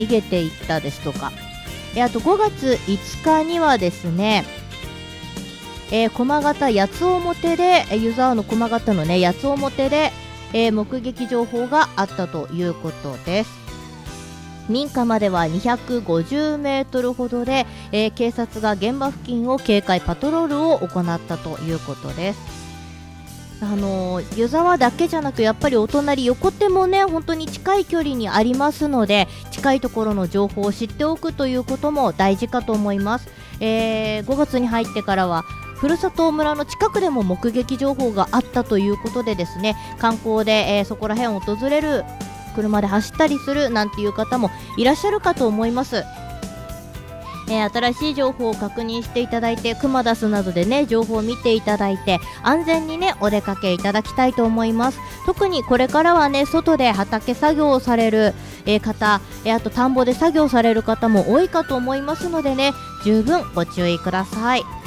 逃げていったですとか、あと5月5日にはですね、駒形八つ表で湯沢の駒形のね八つ表で、目撃情報があったということです。民家までは250メートルほどで、警察が現場付近を警戒パトロールを行ったということです。湯沢だけじゃなくやっぱりお隣横手もね本当に近い距離にありますので、近いところの情報を知っておくということも大事かと思います。5月に入ってからはふるさと村の近くでも目撃情報があったということでですね、観光で、そこら辺を訪れる、車で走ったりするなんていう方もいらっしゃるかと思います。新しい情報を確認していただいて、クマダスなどでね情報を見ていただいて安全にねお出かけいただきたいと思います。特にこれからはね外で畑作業をされる、方、あと田んぼで作業される方も多いかと思いますのでね、十分ご注意ください。